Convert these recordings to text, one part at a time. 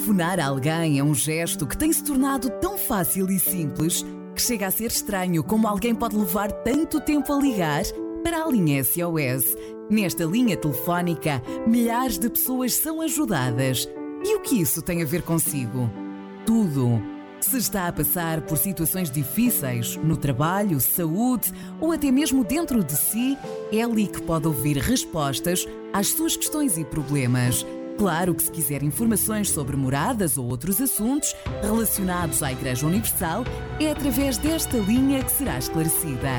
Telefonar a alguém é um gesto que tem se tornado tão fácil e simples que chega a ser estranho como alguém pode levar tanto tempo a ligar para a linha SOS. Nesta linha telefónica, milhares de pessoas são ajudadas. E o que isso tem a ver consigo? Tudo. Se está a passar por situações difíceis, no trabalho, saúde ou até mesmo dentro de si, é ali que pode ouvir respostas às suas questões e problemas. Claro que se quiser informações sobre moradas ou outros assuntos relacionados à Igreja Universal, é através desta linha que será esclarecida.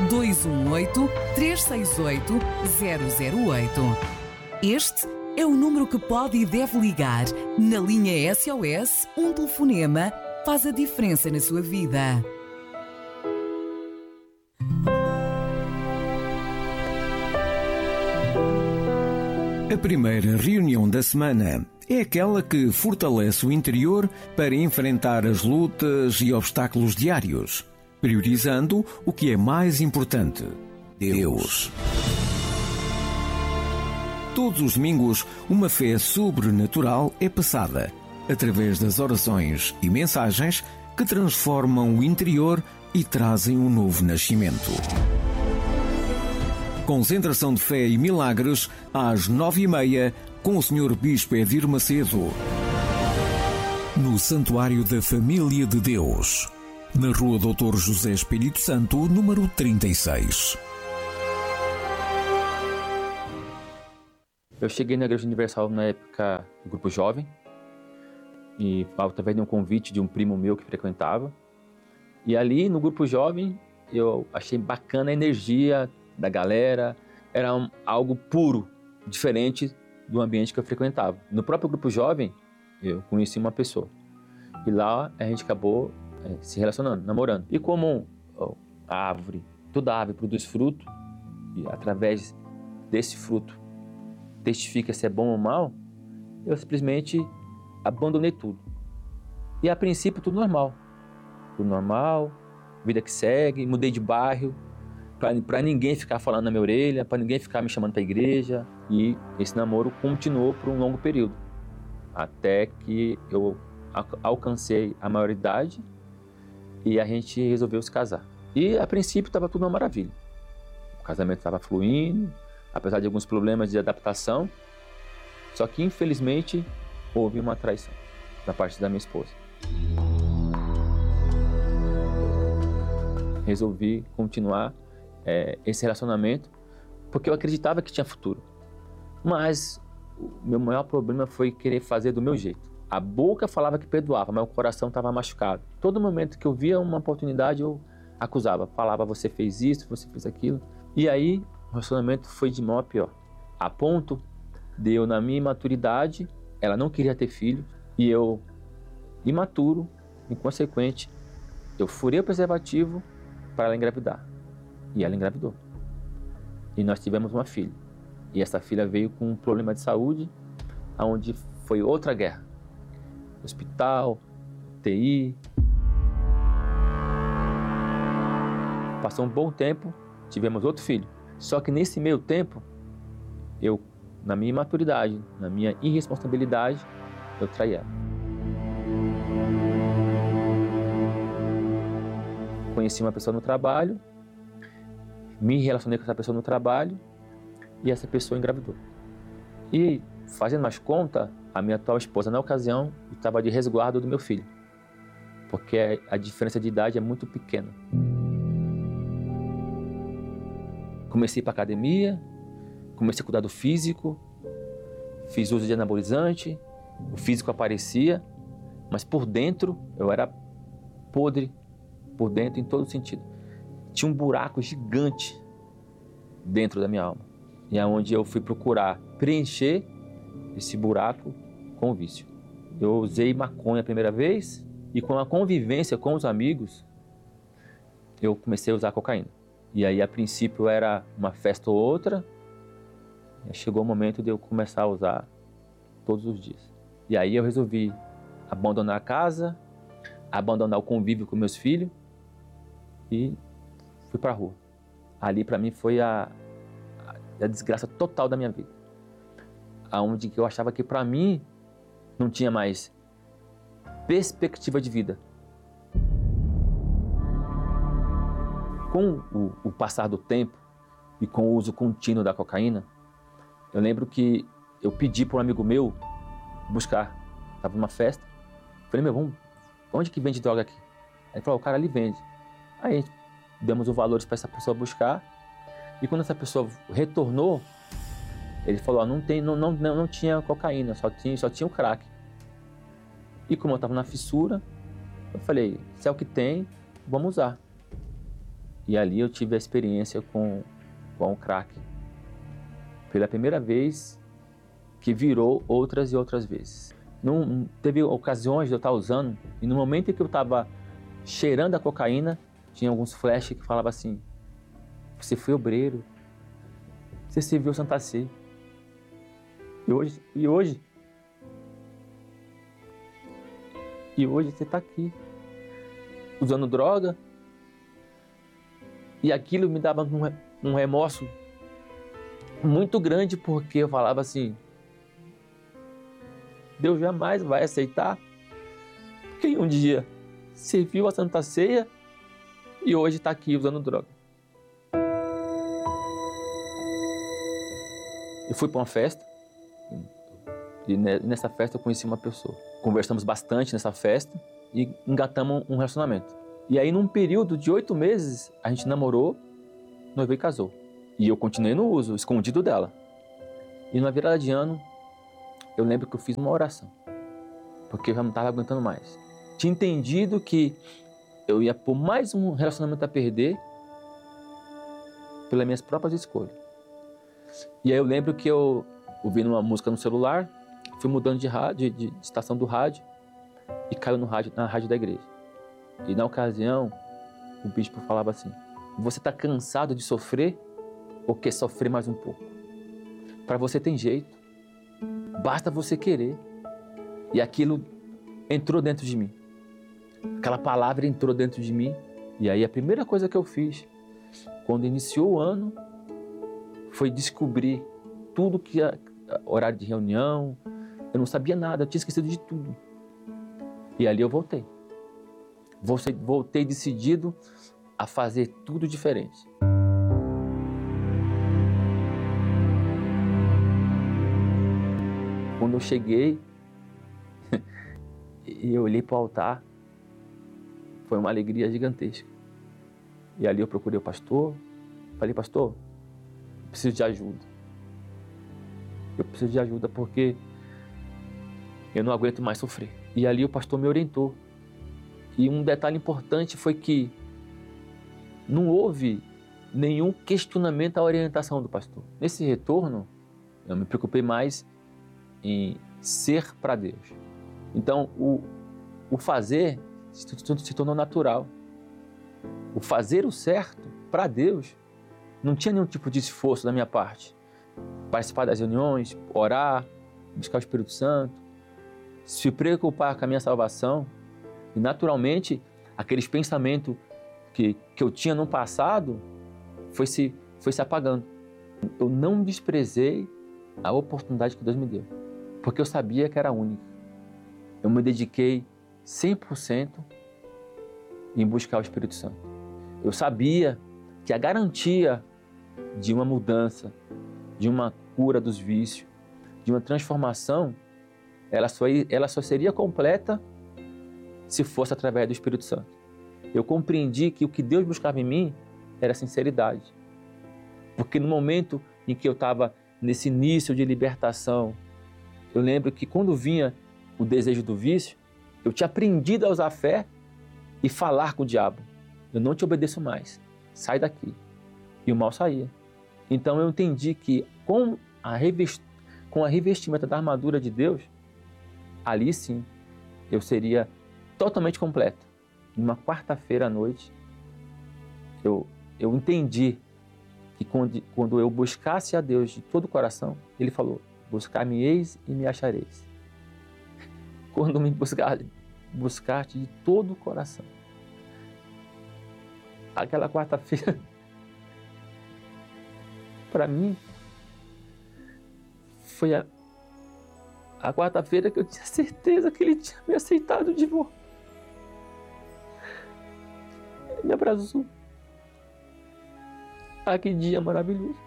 218-368-008. Este é o número que pode e deve ligar. Na linha SOS, um telefonema faz a diferença na sua vida. A primeira reunião da semana é aquela que fortalece o interior para enfrentar as lutas e obstáculos diários, priorizando o que é mais importante: Deus. Todos os domingos, uma fé sobrenatural é passada, através das orações e mensagens que transformam o interior e trazem um novo nascimento. Concentração de fé e milagres às 9h30 com o Sr. Bispo Edir Macedo. No Santuário da Família de Deus, na Rua Dr. José Espírito Santo, número 36. Eu cheguei na Igreja Universal na época do Grupo Jovem, e através de um convite de um primo meu que frequentava. E ali no Grupo Jovem eu achei bacana a energia da galera, era algo puro, diferente do ambiente que eu frequentava. No próprio Grupo Jovem eu conheci uma pessoa e lá a gente acabou se relacionando, namorando. E como a árvore, toda árvore produz fruto, e através desse fruto testifica se é bom ou mal, eu simplesmente abandonei tudo. E a princípio tudo normal, vida que segue, mudei de bairro, para ninguém ficar falando na minha orelha, para ninguém ficar me chamando para a igreja. E esse namoro continuou por um longo período, até que eu alcancei a maioridade e a gente resolveu se casar. E a princípio estava tudo uma maravilha. O casamento estava fluindo, apesar de alguns problemas de adaptação, só que infelizmente houve uma traição da parte da minha esposa. Resolvi continuar esse relacionamento porque eu acreditava que tinha futuro. Mas o meu maior problema foi querer fazer do meu jeito. A boca falava que perdoava, mas o coração estava machucado. Todo momento que eu via uma oportunidade, eu acusava. Falava, você fez isso, você fez aquilo. E aí, o relacionamento foi de mal a pior. A ponto de eu, na minha imaturidade, ela não queria ter filho. E eu, imaturo, inconsequente, eu furei o preservativo para ela engravidar. E ela engravidou. E nós tivemos uma filha. E essa filha veio com um problema de saúde, onde foi outra guerra. Hospital, TI. Passou um bom tempo, tivemos outro filho. Só que nesse meio tempo, eu, na minha imaturidade, na minha irresponsabilidade, eu traí ela. Conheci uma pessoa no trabalho, me relacionei com essa pessoa no trabalho e essa pessoa engravidou. E, fazendo mais conta, a minha atual esposa, na ocasião, estava de resguardo do meu filho, porque a diferença de idade é muito pequena. Comecei para academia, comecei a cuidar do físico, fiz uso de anabolizante, o físico aparecia, mas por dentro eu era podre, por dentro em todo sentido. Tinha um buraco gigante dentro da minha alma. E é onde eu fui procurar preencher esse buraco com o vício. Eu usei maconha a primeira vez e com a convivência com os amigos, eu comecei a usar cocaína. E aí, a princípio, era uma festa ou outra. E chegou o momento de eu começar a usar todos os dias. E aí eu resolvi abandonar a casa, abandonar o convívio com meus filhos e fui para a rua. Ali, para mim, foi a desgraça total da minha vida. Onde eu achava que, para mim, não tinha mais perspectiva de vida. Com o passar do tempo e com o uso contínuo da cocaína, eu lembro que eu pedi para um amigo meu buscar. Estava numa festa. Falei, meu, onde que vende droga aqui? Aí ele falou, o cara ali vende. Aí demos os valores para essa pessoa buscar. E quando essa pessoa retornou, ele falou, não tinha cocaína, só tinha o crack. E como eu estava na fissura, eu falei, se é o que tem, vamos usar. E ali eu tive a experiência com o crack. Pela primeira vez, que virou outras e outras vezes. Teve ocasiões de eu estar usando, e no momento em que eu estava cheirando a cocaína, tinha alguns flashes que falavam assim, você foi obreiro, você serviu Santa Ceia. E hoje você está aqui, usando droga, e aquilo me dava um remorso muito grande, porque eu falava assim, Deus jamais vai aceitar quem um dia serviu a Santa Ceia e hoje está aqui usando droga. Eu fui para uma festa e nessa festa eu conheci uma pessoa. Conversamos bastante nessa festa e engatamos um relacionamento. E aí num período de 8 meses a gente namorou, noivou e casou. E eu continuei no uso, escondido dela. E numa virada de ano, eu lembro que eu fiz uma oração, porque eu já não estava aguentando mais. Tinha entendido que eu ia pôr mais um relacionamento a perder pelas minhas próprias escolhas. E aí eu lembro que eu ouvi uma música no celular, fui mudando de rádio, de estação do rádio, e caiu na rádio da igreja. E na ocasião, o bispo falava assim, você está cansado de sofrer ou quer sofrer mais um pouco? Para você tem jeito, basta você querer. E aquilo entrou dentro de mim. Aquela palavra entrou dentro de mim. E aí a primeira coisa que eu fiz, quando iniciou o ano, foi descobrir tudo que era horário de reunião. Eu não sabia nada, eu tinha esquecido de tudo. E ali eu voltei. Voltei decidido a fazer tudo diferente. Quando eu cheguei e eu olhei para o altar, foi uma alegria gigantesca. E ali eu procurei o pastor, falei, pastor, eu preciso de ajuda. Eu preciso de ajuda porque eu não aguento mais sofrer. E ali o pastor me orientou. E um detalhe importante foi que não houve nenhum questionamento à orientação do pastor. Nesse retorno, eu me preocupei mais em ser para Deus. Então, o fazer se tornou natural. O fazer o certo para Deus não tinha nenhum tipo de esforço da minha parte. Participar das reuniões, orar, buscar o Espírito Santo, se preocupar com a minha salvação. E naturalmente, aqueles pensamentos que eu tinha no passado foi se apagando. Eu não desprezei a oportunidade que Deus me deu, porque eu sabia que era única. Eu me dediquei 100% em buscar o Espírito Santo. Eu sabia que a garantia de uma mudança, de uma cura dos vícios, de uma transformação, ela só seria completa se fosse através do Espírito Santo. Eu compreendi que o que Deus buscava em mim era sinceridade. Porque no momento em que eu estava nesse início de libertação, eu lembro que quando vinha o desejo do vício, eu tinha aprendido a usar a fé e falar com o diabo. Eu não te obedeço mais, sai daqui. E o mal saía. Então eu entendi que com a revestimenta da armadura de Deus, ali sim, eu seria totalmente completo. Numa quarta-feira à noite, eu entendi que quando eu buscasse a Deus de todo o coração, Ele falou, buscar-me-eis e me achareis. Quando me buscaste de todo o coração. Aquela quarta-feira, para mim, foi A quarta-feira que eu tinha certeza que ele tinha me aceitado de volta. Ele me abraçou. Ah, que dia maravilhoso.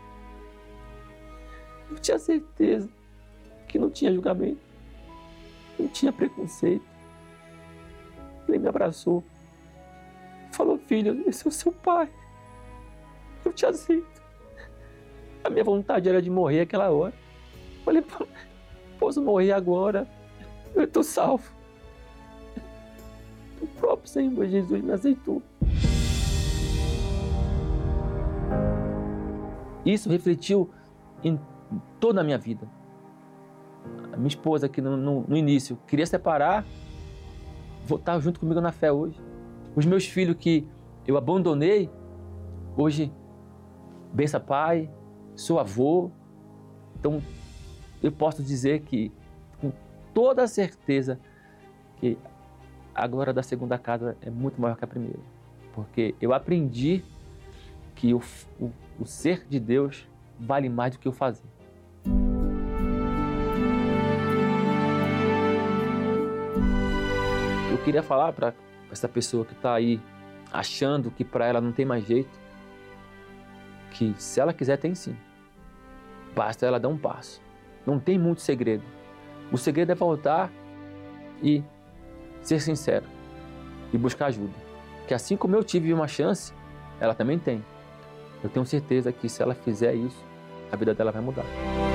Eu tinha certeza que não tinha julgamento, não tinha preconceito. Ele me abraçou. Falou: filho, esse é o seu pai. Eu te aceito. A minha vontade era de morrer aquela hora. Falei: posso morrer agora. Eu estou salvo. O próprio Senhor Jesus me aceitou. Isso refletiu em toda a minha vida. A minha esposa, que no início queria separar, voltar junto comigo na fé hoje. Os meus filhos que eu abandonei, hoje, bença pai, sou avô. Então, eu posso dizer que, com toda a certeza, que a glória da segunda casa é muito maior que a primeira. Porque eu aprendi que o ser de Deus vale mais do que o fazer. Eu queria falar para essa pessoa que está aí achando que para ela não tem mais jeito, que se ela quiser tem sim. Basta ela dar um passo. Não tem muito segredo. O segredo é voltar e ser sincero e buscar ajuda. Que assim como eu tive uma chance, ela também tem. Eu tenho certeza que se ela fizer isso, a vida dela vai mudar.